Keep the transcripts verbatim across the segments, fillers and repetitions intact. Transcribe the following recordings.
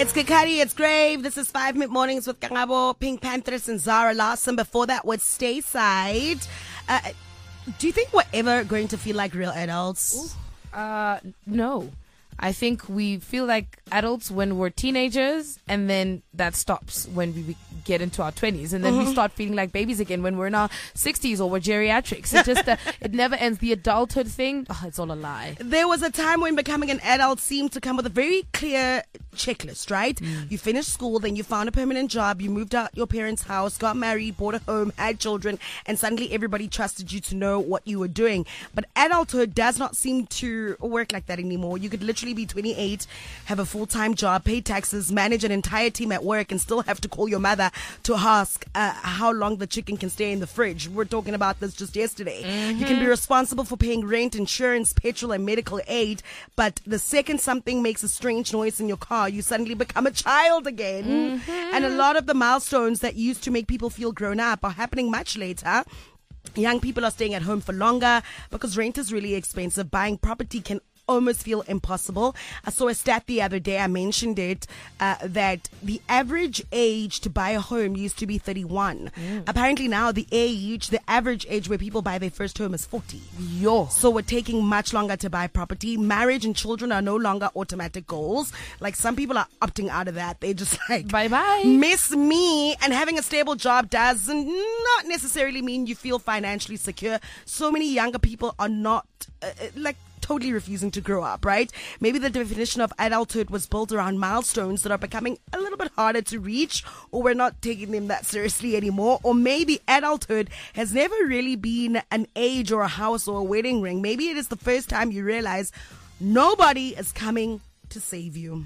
It's Kakadi, it's Grave. This is Five Mid Mornings with Kangabo, Pink Panthers, and Zara Larson. Before that was Stay Side. Uh, do you think we're ever going to feel like real adults? Uh, no. I think we feel like adults when we're teenagers, and then that stops when we get into our twenties, and then mm-hmm. we start feeling like babies again when we're in our sixties or we're geriatrics. It just uh, it never ends. The adulthood thing, oh, it's all a lie. There was a time when becoming an adult seemed to come with a very clear checklist, right? Mm. You finished school, then you found a permanent job, you moved out your parents' house, got married, bought a home, had children, and suddenly everybody trusted you to know what you were doing. But adulthood does not seem to work like that anymore. You could literally be twenty-eight, have a full-time job, pay taxes, manage an entire team at work, and still have to call your mother to ask uh, how long the chicken can stay in the fridge. We're talking about this just yesterday. Mm-hmm. You can be responsible for paying rent, insurance, petrol, and medical aid, but the second something makes a strange noise in your car, you suddenly become a child again. Mm-hmm. And a lot of the milestones that used to make people feel grown up are happening much later. Young people are staying at home for longer because rent is really expensive. Buying property can almost feel impossible. I saw a stat the other day, I mentioned it, uh, that the average age to buy a home used to be thirty-one. Mm. Apparently now the age, the average age where people buy their first home is forty. Yo. So we're taking much longer to buy property. Marriage and children are no longer automatic goals. Like some people are opting out of that. They're just like, bye-bye. Miss me. And having a stable job does not necessarily mean you feel financially secure. So many younger people are not uh, like totally refusing to grow up, right? Maybe the definition of adulthood was built around milestones that are becoming a little bit harder to reach, or we're not taking them that seriously anymore. Or maybe adulthood has never really been an age or a house or a wedding ring. Maybe it is the first time you realize nobody is coming to save you.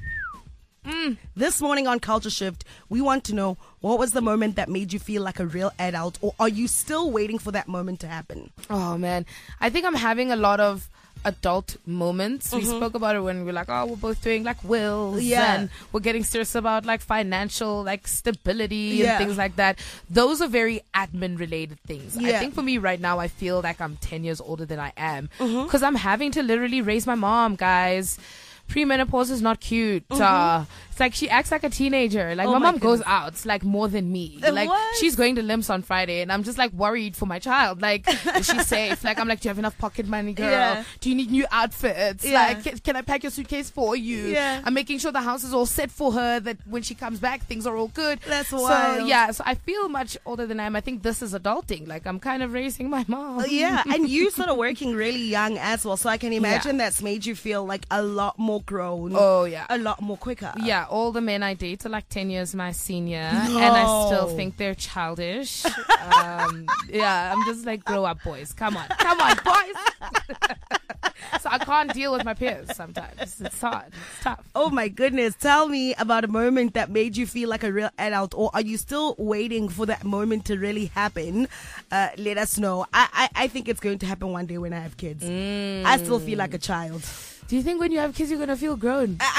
Mm. This morning on Culture Shift, we want to know, what was the moment that made you feel like a real adult, or are you still waiting for that moment to happen? Oh man, I think I'm having a lot of adult moments. Mm-hmm. We spoke about it when we were like, oh, we're both doing like wills, yeah. and we're getting serious about like financial like stability yeah. and things like that. Those are very admin related things. Yeah. I think for me right now, I feel like I'm ten years older than I am because mm-hmm. I'm having to literally raise my mom, guys. Premenopause is not cute. Mm-hmm. Uh, it's like she acts like a teenager. Like oh my, my mom goodness. goes out like more than me. Uh, like what? she's going to Limps on Friday, and I'm just like worried for my child. Like, is she safe? Like I'm like, do you have enough pocket money, girl? Yeah. Do you need new outfits? Yeah. Like, can, can I pack your suitcase for you? Yeah. I'm making sure the house is all set for her. That when she comes back, things are all good. That's so wild. yeah. So I feel much older than I am. I think this is adulting. Like I'm kind of raising my mom. Uh, yeah, and you sort of working really young as well, so I can imagine yeah. that's made you feel like a lot more grown. Oh yeah, a lot more quicker. Yeah, all the men I date are like ten years my senior, no. and I still think they're childish. um, yeah, I'm just like, grow up, boys. Come on, come on, boys. So I can't deal with my peers sometimes. It's hard. It's tough. Oh my goodness. Tell me about a moment that made you feel like a real adult, or are you still waiting for that moment to really happen? Uh, let us know. I, I, I think it's going to happen one day when I have kids. Mm. I still feel like a child. Do you think when you have kids you're going to feel grown? I,